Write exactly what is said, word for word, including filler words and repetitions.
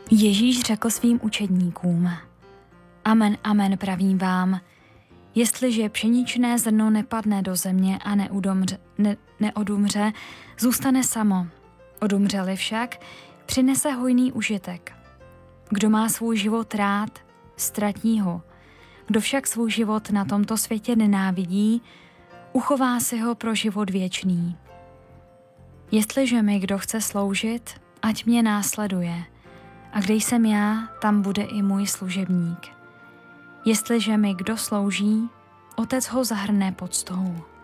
Ježíš řekl svým učedníkům: Amen, amen, pravím vám, jestliže pšeničné zrno nepadne do země a neudumře, ne, neodumře, zůstane samo. Odumře-li však, přinese hojný užitek. Kdo má svůj život rád, ztratí ho. Kdo však svůj život na tomto světě nenávidí, uchová si ho pro život věčný. Jestliže mi kdo chce sloužit, ať mě následuje. A kde jsem já, tam bude i můj služebník. Jestliže mi kdo slouží, Otec ho zahrne pod stůl.